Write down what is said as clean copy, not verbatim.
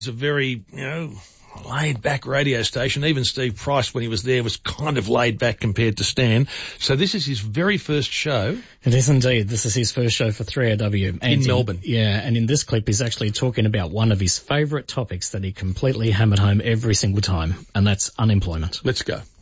It's a very, laid-back radio station. Even Steve Price, when he was there, was kind of laid-back compared to Stan. So this is his very first show. It is indeed. This is his first show for 3AW. In Melbourne. Yeah, and in this clip, he's actually talking about one of his favourite topics that he completely hammered home every single time, and that's unemployment. Let's go.